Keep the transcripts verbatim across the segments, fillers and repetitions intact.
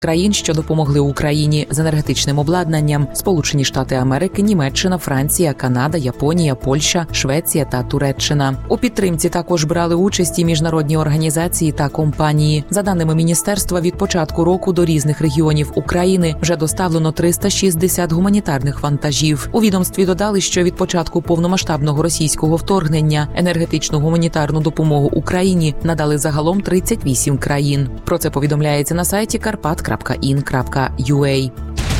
країн, що допомогли Україні з енергетичним обладнанням: Сполучені Штати Америки, Німеччина, Франція, Канада, Японія, Польща, Швеція та Туреччина. У підтримці також брали участь і міжнародні організації та компанії. За даними міністерства, від початку року до різних регіонів України вже доставлено триста шістдесят гуманітарних вантажів. У відомстві додали, що від початку повномасштабного російського вторгнення енергетичну гуманітарну допомогу Україні надали загалом тридцять вісім країн. Про це повідомляється на сайті карпат крапка ін крапка ю ей.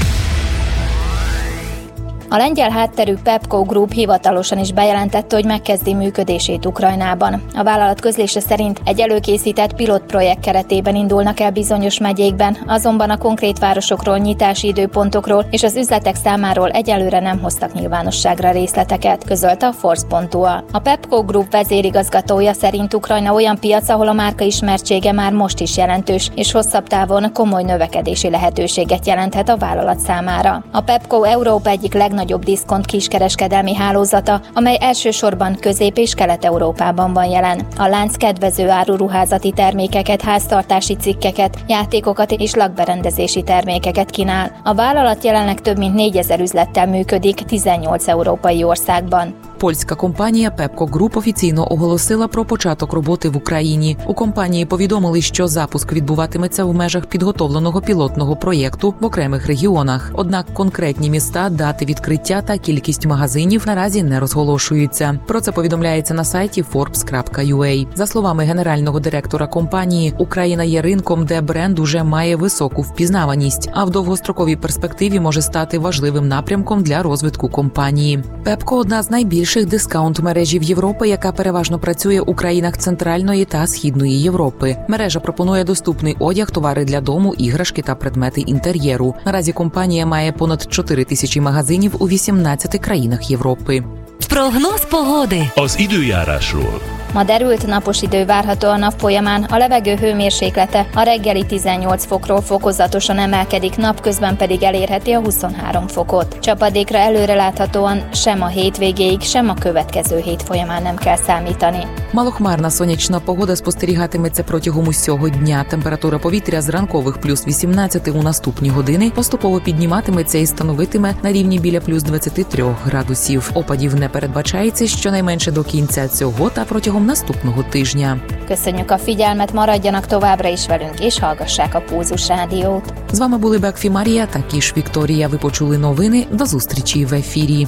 A lengyel hátterű Pepco Group hivatalosan is bejelentette, hogy megkezdi működését Ukrajnában. A vállalat közlése szerint egy előkészített pilotprojekt keretében indulnak el bizonyos megyékben, azonban a konkrét városokról, nyitási időpontokról és az üzletek számáról egyelőre nem hoztak nyilvánosságra részleteket, közölte a Force pont hu. A Pepco Group vezérigazgatója szerint Ukrajna olyan piac, ahol a márka ismertsége már most is jelentős, és hosszabb távon komoly növekedési lehetőséget jelenthet a vállalat számára. A Pepco Európa egyik legnagyobb nagyobb diszkont kiskereskedelmi hálózata, amely elsősorban Közép- és Kelet-Európában van jelen. A lánc kedvező áruruházati termékeket, háztartási cikkeket, játékokat és lakberendezési termékeket kínál. A vállalat jelenleg több mint négyezer üzlettel működik tizennyolc európai országban. Польська компанія Pepco Group офіційно оголосила про початок роботи в Україні. У компанії повідомили, що запуск відбуватиметься в межах підготовленого пілотного проєкту в окремих регіонах. Однак конкретні міста, дати відкриття та кількість магазинів наразі не розголошуються. Про це повідомляється на сайті форбс крапка ю ей. За словами генерального директора компанії, Україна є ринком, де бренд уже має високу впізнаваність, а в довгостроковій перспективі може стати важливим напрямком для розвитку компанії. Pepco – одна з найбільших дискаунт-мережів Європи, яка переважно працює у країнах Центральної та Східної Європи. Мережа пропонує доступний одяг, товари для дому, іграшки та предмети інтер'єру. Наразі компанія має понад чотири тисячі магазинів у вісімнадцяти країнах Європи. Прогноz pogody. Az időjárásról. Ma derült napos idő várható a nap folyamán, a levegő hőmérséklete a reggeli tizennyolc fokról fokozatosan emelkedik, napközben pedig elérheti a huszonhárom fokot. Csapadékra előreláthatóan sem a hétvégéig, sem a következő hét folyamán nem kell számítani. Малохмарна сонячна погода спостерігатиметься протягом усього дня. Температура повітря з ранкових плюс вісімнадцять у наступні години поступово підніматиметься і становитиме на рівні біля плюс двадцять три градусів. Опадів не передбачається щонайменше до кінця цього та протягом наступного тижня. Köszönjük a figyelmet, maradjanak továbbra is velünk, és hallgassák a Pulzus Rádiót. З вами були Бекфі Марія та Кіш Вікторія. Ви почули новини. До зустрічі в ефірі.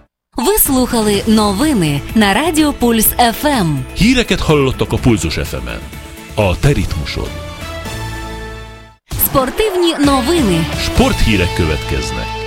Ви слухали новини на Радіо Пульс еф ем. Híreket hallottak a Pulzus еф ем-en. A te ritmusod. Спортивні новини. Sporthírek következnek.